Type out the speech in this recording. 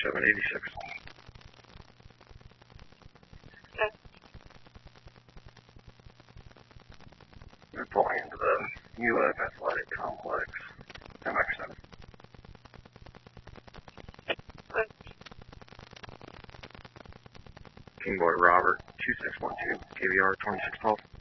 4786. Okay. Reporting into the UF Athletic Complex, MX7. Okay. Kingboy Robert, 2612, KVR 2612.